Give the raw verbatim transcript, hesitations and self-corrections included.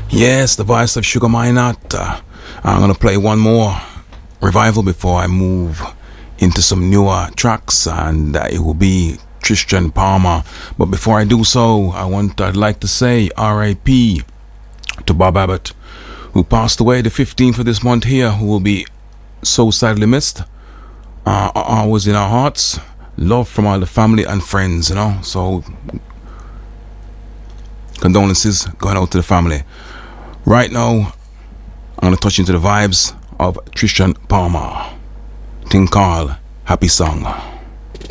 Yes, the voice of Sugar Minot. Uh, I'm gonna play one more revival before I move into some newer tracks, and uh, it will be Tristan Palmer. But before I do so, I want I'd like to say R I P to Bob Abbott, who passed away the fifteenth of this month here, who will be so sadly missed. Uh, always in our hearts. Love from all the family and friends, you know. So condolences going out to the family. Right now, I'm going to touch into the vibes of Tristan Palmer. Thing called Happy Song.